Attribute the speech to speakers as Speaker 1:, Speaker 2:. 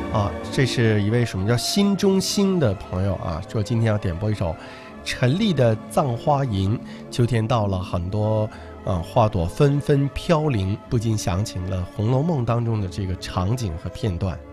Speaker 1: 这是一位什么叫心中心的朋友啊，说今天要点播一首陈粒的《葬花吟》。秋天到了，很多花朵纷纷飘零，不禁想起了《红楼梦》当中的这个场景和片段。